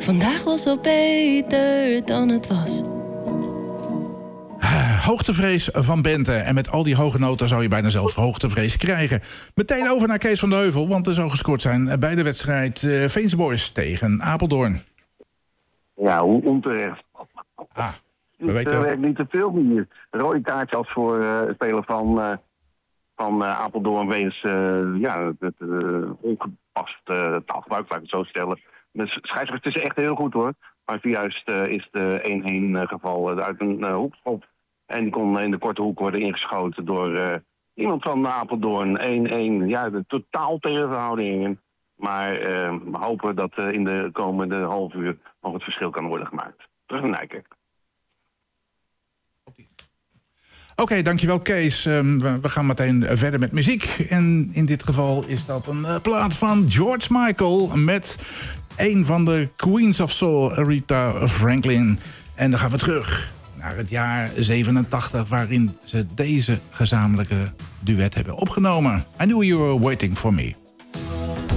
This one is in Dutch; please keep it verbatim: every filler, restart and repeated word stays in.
Vandaag was al beter dan het was. Hoogtevrees van Bente. En met al die hoge noten zou je bijna zelf hoogtevrees krijgen. Meteen over naar Kees van de Heuvel, want er zou gescoord zijn bij de wedstrijd uh, Veense Boys tegen Apeldoorn. Ja, hoe onterecht. Ah, we Het weten... werkt niet te veel meer. Rode kaart als voor uh, het spelen van, uh, van uh, Apeldoorn wegens uh, ja, het uh, ongepast uh, taalgebruik, laat ik het zo stellen. De scheidsrechter is echt heel goed hoor. Maar juist uh, is de één-één geval uh, uit een uh, hoekschop. En die kon in de korte hoek worden ingeschoten door uh, iemand van Apeldoorn. één-één, ja, de totaal tegenverhoudingen. Maar uh, we hopen dat uh, in de komende half uur nog het verschil kan worden gemaakt. Terug naar Nijkerk. Oké, okay, dankjewel Kees. Um, we, we gaan meteen verder met muziek. En in dit geval is dat een uh, plaat van George Michael... met een van de Queens of Soul, Aretha Franklin. En dan gaan we terug naar het jaar zevenentachtig... waarin ze deze gezamenlijke duet hebben opgenomen. I Knew You Were Waiting For Me.